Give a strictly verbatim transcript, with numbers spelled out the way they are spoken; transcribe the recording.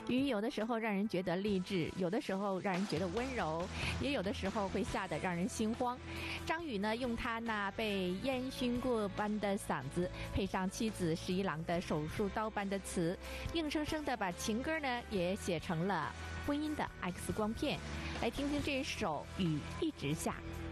雨有的时候让人觉得励志，有的时候让人觉得温柔，也有的时候会吓得让人心慌。张宇呢，用他那被烟熏过般的嗓子，配上妻子十一郎的手术刀般的词，硬生生的把情歌呢也写成了婚姻的 X 光片。来听听这首《雨一直下》。